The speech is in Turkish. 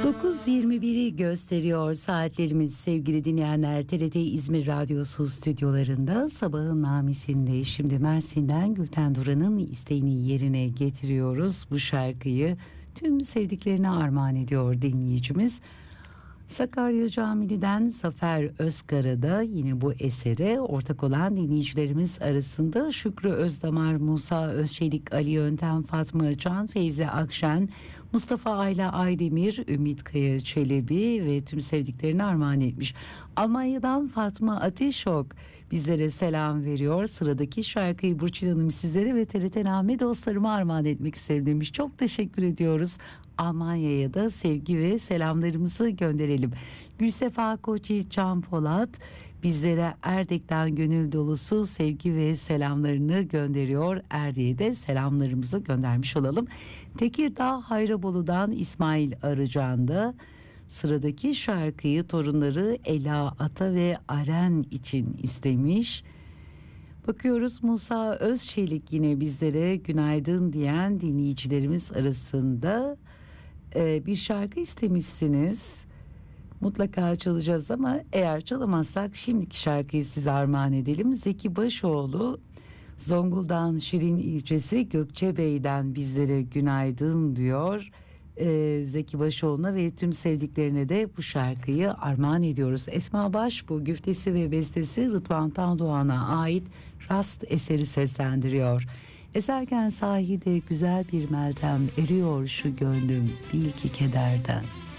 9.21'i gösteriyor saatlerimiz sevgili dinleyenler. TRT İzmir Radyosu stüdyolarında sabahın namisinde şimdi Mersin'den Gülten Duran'ın isteğini yerine getiriyoruz. Bu şarkıyı tüm sevdiklerine armağan ediyor dinleyicimiz. Sakarya Camili'den Zafer Özkara da yine bu esere ortak olan dinleyicilerimiz arasında. Şükrü Özdamar, Musa Özçelik, Ali Yöntem, Fatma Can, Fevzi Akşen, Mustafa Ayla Aydemir, Ümit Kaya Çelebi ve tüm sevdiklerini armağan etmiş. Almanya'dan Fatma Ateşok bizlere selam veriyor. Sıradaki şarkıyı Burçin Hanım sizlere ve TRT Name dostlarıma armağan etmek isterim demiş. Çok teşekkür ediyoruz. Almanya'ya da sevgi ve selamlarımızı gönderelim. Gülsefa Koçi Can Polat bizlere Erdek'ten gönül dolusu sevgi ve selamlarını gönderiyor. Erdek'e de selamlarımızı göndermiş olalım. Tekirdağ Hayrabolu'dan İsmail Arıcan da sıradaki şarkıyı torunları Ela Ata ve Aren için istemiş. Bakıyoruz Musa Özçelik yine bizlere günaydın diyen dinleyicilerimiz arasında bir şarkı istemişsiniz. Mutlaka çalacağız ama eğer çalamazsak şimdiki şarkıyı size armağan edelim. Zeki Başoğlu Zonguldak'ın Şirin ilçesi Gökçebey'den bizlere günaydın diyor. Zeki Başoğlu'na ve tüm sevdiklerine de bu şarkıyı armağan ediyoruz. Esma Başbuğ güftesi ve bestesi Rıdvan Tandoğan'a ait Rast eseri seslendiriyor. Eserken sahilde güzel bir meltem eriyor şu gönlüm bil ki kederden.